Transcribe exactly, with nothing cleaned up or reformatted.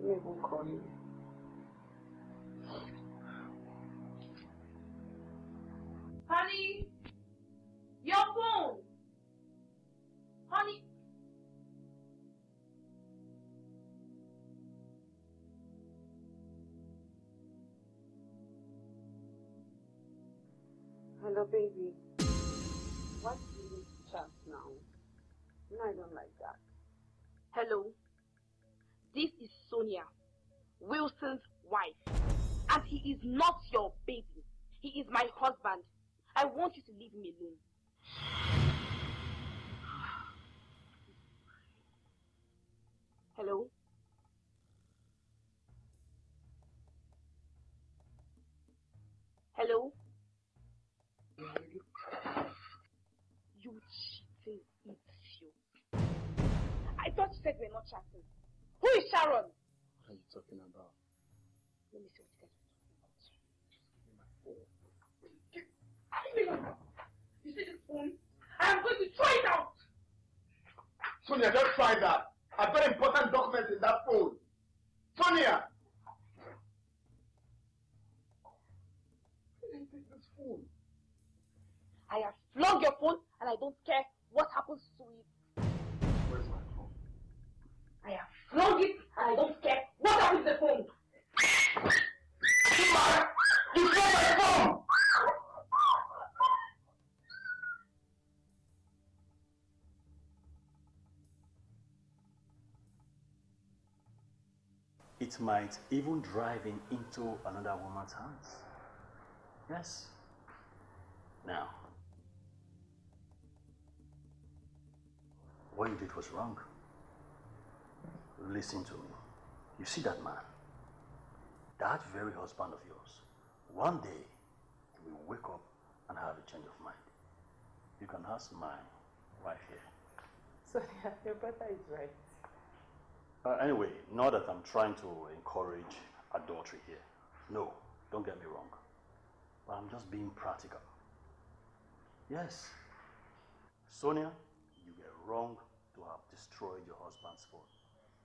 Let me go call you. Honey! Your phone! Honey! Hello, baby. Why do you need to chat now? No, I don't like that. Hello. This is Sonia, Wilson's wife. And he is not your baby. He is my husband. I want you to leave me alone. Hello? Hello? You cheating idiot. I thought you said we're not chatting. Who is Sharon? What are you talking about? Let me see what you guys are talking about. My phone. You see this phone? I am going to throw it out! Sonia, don't try that. I've got important documents in that phone. Sonia! Where did you take this phone? I have flung your phone and I don't care what happens to it. Where's my phone? I have flung it and I don't care what happens to the phone. You liar! You flung my phone! It might even drive him into another woman's hands. Yes. Now, what you did was wrong. Listen to me. You see that man? That very husband of yours. One day, he will wake up and have a change of mind. You can ask my wife here. Sonia, your brother is right. Uh, anyway, not that I'm trying to encourage adultery here. No, don't get me wrong. But I'm just being practical. Yes. Sonia, you were wrong to have destroyed your husband's phone.